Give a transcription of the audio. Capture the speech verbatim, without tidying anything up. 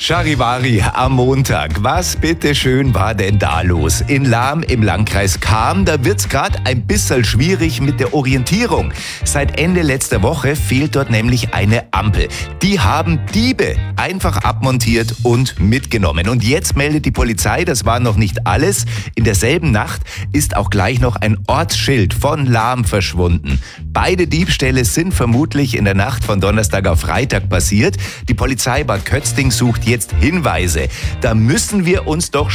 Charivari am Montag. Was bitteschön war denn da los? In Lahm im Landkreis Cham, da wird's gerade ein bisschen schwierig mit der Orientierung. Seit Ende letzter Woche fehlt dort nämlich eine Ampel. Die haben Diebe einfach abmontiert und mitgenommen. Und jetzt meldet die Polizei, das war noch nicht alles. In derselben Nacht ist auch gleich noch ein Ortsschild von Lahm verschwunden. Beide Diebstähle sind vermutlich in der Nacht von Donnerstag auf Freitag passiert. Die Polizei Bad Kötzting sucht jetzt Hinweise. Da müssen wir uns doch